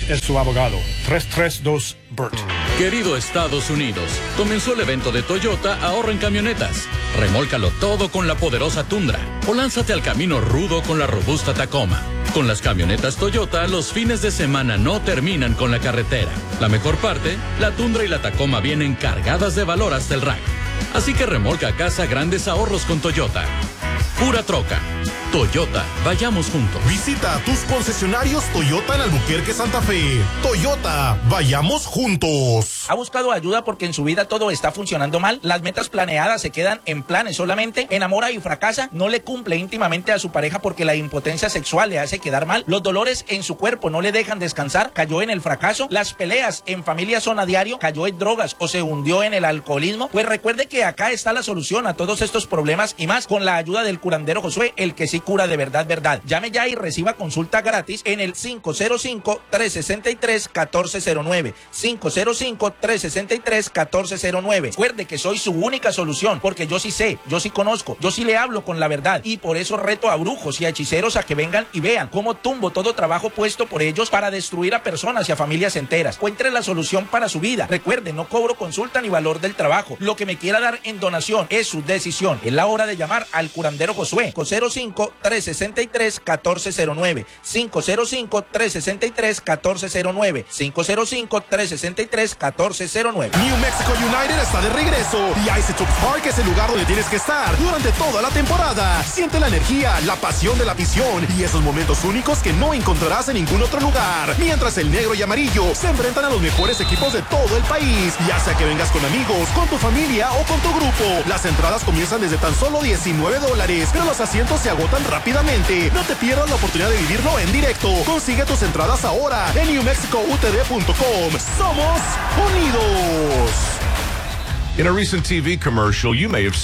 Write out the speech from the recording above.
es su abogado. 332-BERT. Querido Estados Unidos, comenzó el evento de Toyota Ahorra en Camionetas. Remólcalo todo con la poderosa Tundra o lánzate al camino rudo con la robusta Tacoma. Con las camionetas Toyota, los fines de semana no terminan con la carretera. La mejor parte, la Tundra y la Tacoma vienen cargadas de valor hasta el rack. Así que remolca a casa grandes ahorros con Toyota. Pura troca. Toyota, vayamos juntos. Visita tus concesionarios Toyota en Albuquerque, Santa Fe. Toyota, vayamos juntos. ¿Ha buscado ayuda porque en su vida todo está funcionando mal? Las metas planeadas se quedan en planes solamente. Enamora y fracasa. No le cumple íntimamente a su pareja porque la impotencia sexual le hace quedar mal. Los dolores en su cuerpo no le dejan descansar. Cayó en el fracaso. Las peleas en familia son a diario. Cayó en drogas o se hundió en el alcoholismo. Pues recuerde que acá está la solución a todos estos problemas y más con la ayuda del curandero Josué, el que sí cura de verdad, verdad. Llame ya y reciba consulta gratis en el 505-363-1409. 505-363-1409. Recuerde que soy su única solución, porque yo sí sé, yo sí conozco, yo sí le hablo con la verdad, y por eso reto a brujos y a hechiceros a que vengan y vean cómo tumbo todo trabajo puesto por ellos para destruir a personas y a familias enteras. Encuentre la solución para su vida. Recuerde, no cobro consulta ni valor del trabajo. Lo que me quiera dar en donación es su decisión. Es la hora de llamar al curandero Josué con 505-363-1409. 505-363-1409. 505-363-1409. New Mexico United está de regreso y Isotopes Park es el lugar donde tienes que estar durante toda la temporada. Siente la energía, la pasión de la afición y esos momentos únicos que no encontrarás en ningún otro lugar. Mientras el negro y amarillo se enfrentan a los mejores equipos de todo el país, ya sea que vengas con amigos, con tu familia o con tu grupo. Las entradas comienzan desde tan solo $19, pero los asientos se agotan rápidamente. No te pierdas la oportunidad de vivirlo en directo. Consigue tus entradas ahora en newmexicoutd.com. ¡Somos unidos! In a recent TV commercial, you may have